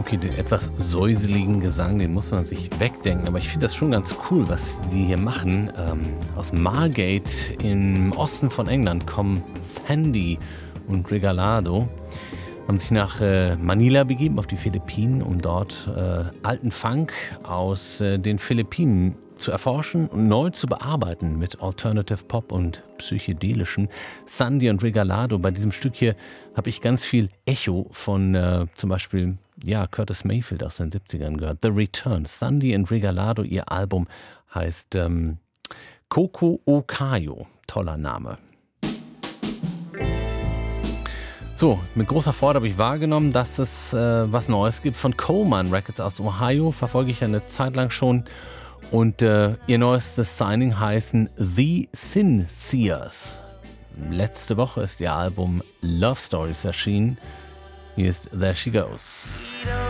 Okay, den etwas säuseligen Gesang, den muss man sich wegdenken. Aber ich finde das schon ganz cool, was die hier machen. Aus Margate im Osten von England kommen Fendi und Regalado. Haben sich nach Manila begeben, auf die Philippinen, um dort alten Funk aus den Philippinen zu erforschen und neu zu bearbeiten mit Alternative Pop und psychedelischem. Sandy und Regalado, bei diesem Stück hier habe ich ganz viel Echo von zum Beispiel Curtis Mayfield aus den 70ern gehört. The Return, Sandy und Regalado, ihr Album heißt Coco Ocayo, toller Name. So, mit großer Freude habe ich wahrgenommen, dass es was Neues gibt von Coleman Records aus Ohio. Verfolge ich ja eine Zeit lang schon. Und ihr neuestes Signing heißen The Sinceres. Letzte Woche ist ihr Album Love Stories erschienen. Hier ist There She Goes.